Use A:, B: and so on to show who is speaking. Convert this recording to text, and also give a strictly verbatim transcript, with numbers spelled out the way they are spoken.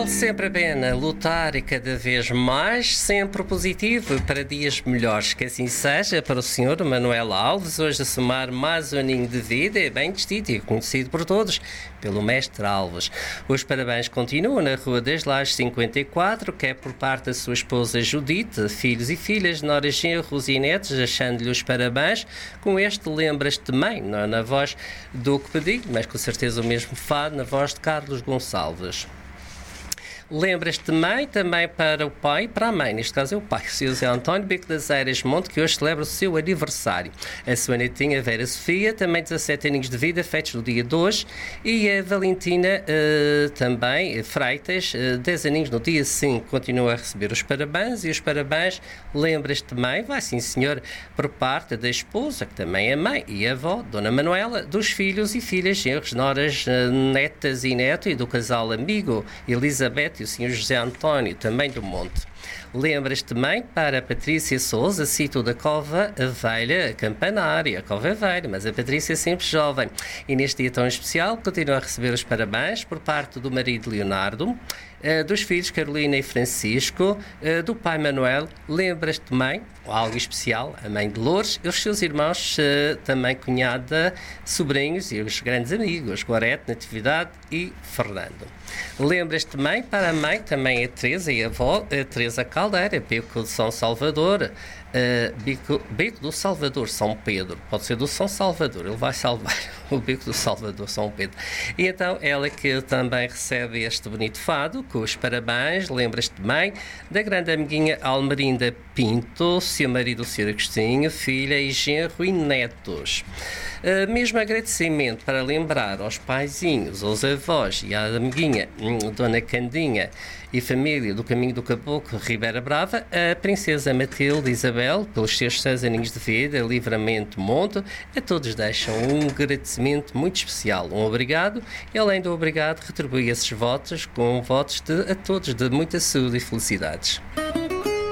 A: Vale sempre a pena lutar e cada vez mais, sempre positivo para dias melhores. Que assim seja para o senhor Manuel Alves, hoje a somar mais um aninho de vida, é bem distinto e conhecido por todos, pelo mestre Alves. Os parabéns continuam na Rua das Lajes cinquenta e quatro, que é por parte da sua esposa Judite, filhos e filhas, noras, genros e netos, achando-lhe os parabéns. Com este lembras-te mãe, não na voz do que pedi, mas com certeza o mesmo fado, na voz de Carlos Gonçalves. Lembras-te mãe também para o pai e para a mãe, neste caso é o pai, o senhor José António Bico das Eiras Monte, que hoje celebra o seu aniversário. A sua netinha Vera Sofia, também dezassete aninhos de vida, feitos no dia de hoje, e a Valentina uh, também, Freitas, uh, dez aninhos no dia cinco, continua a receber os parabéns, e os parabéns, lembras-te mãe, vai sim senhor, por parte da esposa, que também é mãe, e avó, Dona Manuela, dos filhos e filhas, genros, noras, uh, netas e neto, e do casal amigo, Elizabeth e o senhor José António, também do Monte. Lembras-te também para a Patrícia Sousa, sítio da Cova Velha, Campanária, a Cova Velha, mas a Patrícia é sempre jovem. E neste dia tão especial, continua a receber os parabéns por parte do marido Leonardo, Uh, dos filhos Carolina e Francisco, uh, do pai Manuel. Lembras-te mãe, algo especial, a mãe de Loures, e os seus irmãos, uh, também cunhada, sobrinhos e os grandes amigos, Gorete, Natividade e Fernando. Lembras-te mãe para a mãe, também a Teresa e a avó, a Teresa Caldeira, Bico de São Salvador, uh, Bico, Bico do Salvador, São Pedro, pode ser do São Salvador, ele vai salvar o Bico do Salvador, São Pedro. E então ela que também recebe este bonito fado, com os parabéns, lembras-te mãe, da grande amiguinha Almerinda Pinto, seu marido, o senhor Agostinho, filha e genro e netos. Uh, mesmo agradecimento para lembrar aos paizinhos, aos avós e à amiguinha Dona Candinha e família do Caminho do Caboclo, Ribeira Brava, a princesa Matilde Isabel, pelos seus seis aninhos de vida, Livramento Monte, a todos deixam um agradecimento muito especial, um obrigado, e além do obrigado retribui esses votos com votos de, a todos de muita saúde e felicidades.